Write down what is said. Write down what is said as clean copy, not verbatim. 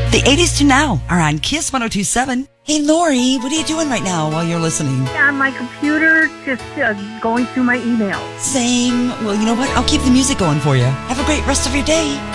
The 80s to now are on Kiss 102.7. Hey, Lori, what are you doing right now while you're listening? On my computer, just going through my emails. Same. Well, you know what? I'll keep the music going for you. Have a great rest of your day.